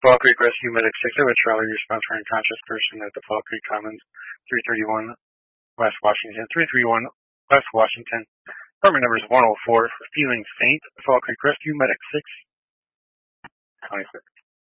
Fall Creek Rescue Medic 6, I would Charlie response for an unconscious person at the Fall Creek Commons, 331 West Washington, 331 West Washington. Department number is 104 for feeling faint. Fall Creek Rescue Medic 6, 26.